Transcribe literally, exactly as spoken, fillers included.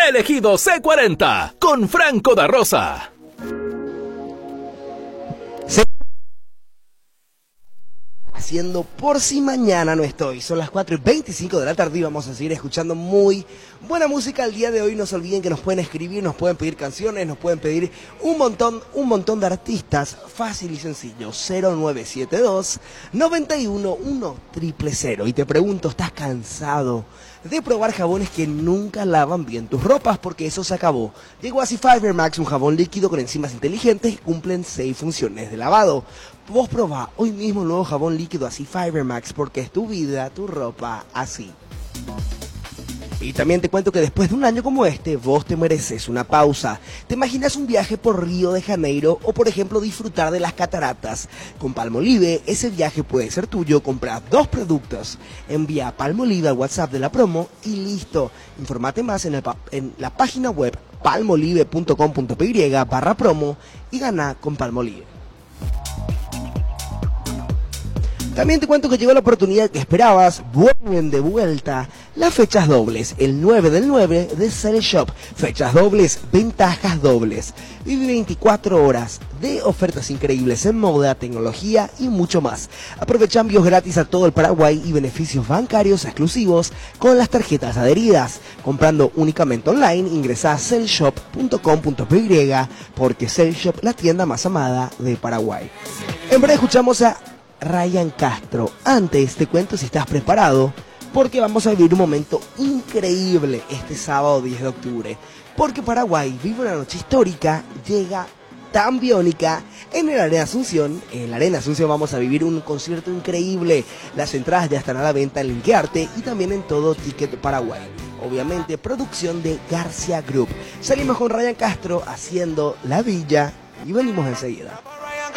elegido C cuarenta con Franco da Rosa. Haciendo por si mañana no estoy. Son las cuatro y veinticinco de la tarde y vamos a seguir escuchando muy buena música el día de hoy. No se olviden que nos pueden escribir, nos pueden pedir canciones, nos pueden pedir un montón, un montón de artistas. Fácil y sencillo. cero nueve siete dos, nueve uno uno, cero cero cero. Y te pregunto, ¿estás cansado de probar jabones que nunca lavan bien tus ropas? Porque eso se acabó. Llegó así Fiber Max, un jabón líquido con enzimas inteligentes que cumplen seis funciones de lavado. Vos probá hoy mismo el nuevo jabón líquido así Fiber Max, porque es tu vida, tu ropa, así. Y también te cuento que después de un año como este, vos te mereces una pausa. ¿Te imaginas un viaje por Río de Janeiro o, por ejemplo, disfrutar de las cataratas? Con Palmolive, ese viaje puede ser tuyo. Compra dos productos, envía Palmolive al WhatsApp de la promo y listo. Infórmate más en, el, en la página web palmolive punto com punto py barra promo y gana con Palmolive. También te cuento que llegó la oportunidad que esperabas. Vuelven de vuelta las fechas dobles, el nueve del nueve de Cell Shop. Fechas dobles, ventajas dobles. Vive veinticuatro horas de ofertas increíbles en moda, tecnología y mucho más. Aprovecha envíos gratis a todo el Paraguay y beneficios bancarios exclusivos con las tarjetas adheridas. Comprando únicamente online, ingresa a cell shop punto com punto py porque Cell Shop, la tienda más amada de Paraguay. En breve escuchamos a Ryan Castro. Antes te cuento si estás preparado, porque vamos a vivir un momento increíble este sábado diez de octubre, porque Paraguay vive una noche histórica, llega tan biónica en el Arena Asunción. En la Arena Asunción vamos a vivir un concierto increíble. Las entradas ya están a la venta en Linkearte y también en todo Ticket Paraguay. Obviamente producción de García Group. Salimos con Ryan Castro haciendo La Villa y venimos enseguida.